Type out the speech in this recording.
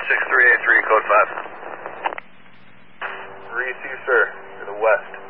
6383, code 5. Receive, sir, to the west.